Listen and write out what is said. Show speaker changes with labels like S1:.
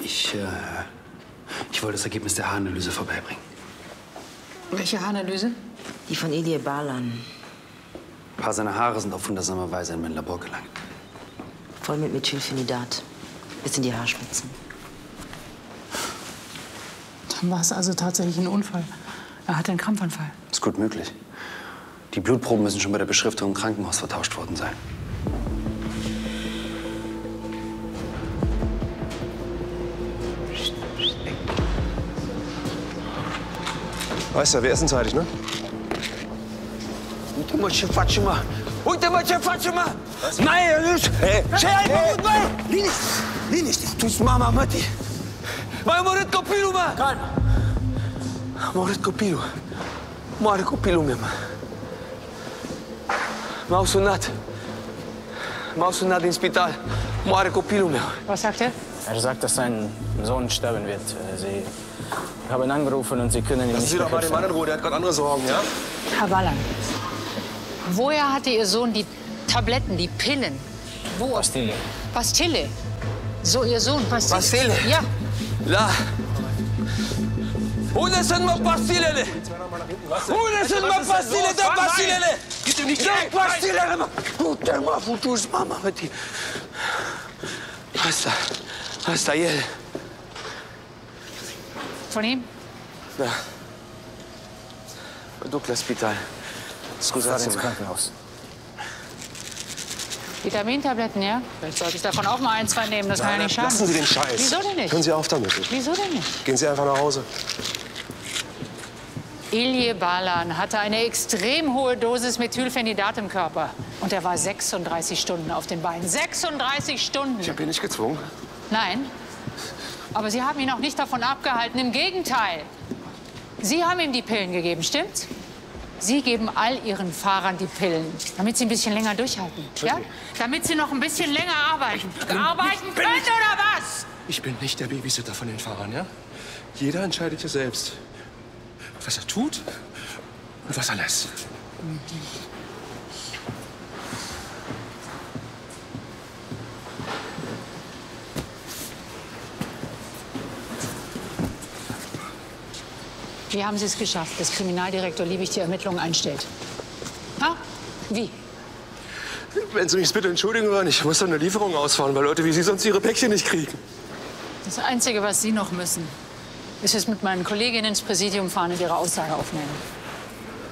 S1: Ich wollte das Ergebnis der Haaranalyse vorbeibringen.
S2: Welche Haaranalyse?
S3: Die von Ilie Balan.
S1: Ein paar seiner Haare sind auf wundersame Weise in mein Labor gelangt.
S3: Voll mit Methylphenidat. Bis in die Haarspitzen.
S2: Dann war es also tatsächlich ein Unfall. Er hatte einen Krampfanfall.
S1: Ist gut möglich. Die Blutproben müssen schon bei der Beschriftung im Krankenhaus vertauscht worden sein.
S4: Weißt du, wir essen zeitig, ne?
S5: Uite-mă ce faci, mă! Uite-mă ce faci, mă! N-ai râs! Ce ai făcut, bă? Liniște! Tu-s mama mătii! M-ai omorât copilul, mă! Calm! Am omorât copilul. Moare copilul meu, mă. M-au sunat din spital. Moare copilul meu.
S2: Was sagt er?
S6: Er sagt, dass sein Sohn sterben wird. Sie haben angerufen und Sie können ihm
S4: Lassen
S6: nicht
S4: Sie doch mal den Mann in Ruhe, der hat gerade andere Sorgen, ja?
S2: Herr Balan, woher hatte Ihr Sohn die Tabletten, die Pillen? Wo?
S6: Pastille.
S2: Pastille? So, Ihr Sohn, Pastille?
S5: Pastille?
S2: Ja.
S5: Da. Unde sunt, mă, pastilele? Unde sunt, mă, pastile? Dă pastilele! Dă pastilele, mă! Du-te, mă, futu-ți mama, mătii! Asta e el.
S2: Von ihm?
S5: Da. Mă duc la spital.
S6: Fahr
S5: Scuzați-mă.
S6: ins Krankenhaus.
S2: Vitamintabletten, ja? Vielleicht sollte ich davon auch mal ein, zwei nehmen. Das kann ja nicht schaden.
S4: Lassen Sie den Scheiß.
S2: Wieso denn nicht?
S4: Hören Sie auf damit.
S2: Wieso denn nicht?
S4: Gehen Sie einfach nach Hause.
S2: Ilie Balan hatte eine extrem hohe Dosis Methylphenidat im Körper. Und er war 36 Stunden auf den Beinen. 36 Stunden!
S4: Ich habe ihn nicht gezwungen.
S2: Nein, aber Sie haben ihn auch nicht davon abgehalten. Im Gegenteil. Sie haben ihm die Pillen gegeben, stimmt's? Sie geben all Ihren Fahrern die Pillen, damit sie ein bisschen länger durchhalten. Ja? Damit sie noch ein bisschen länger arbeiten. Arbeiten können oder was?
S4: Ich bin nicht der Babysitter von den Fahrern, ja? Jeder entscheidet ja selbst, was er tut und was er lässt.
S2: Wie haben Sie es geschafft, dass Kriminaldirektor Liebig die Ermittlungen einstellt? Ha? Wie?
S4: Wenn Sie mich bitte entschuldigen würden, ich muss doch eine Lieferung ausfahren, weil Leute wie Sie sonst ihre Päckchen nicht kriegen.
S2: Das Einzige, was Sie noch müssen, ist es mit meinen Kolleginnen ins Präsidium fahren und ihre Aussage aufnehmen.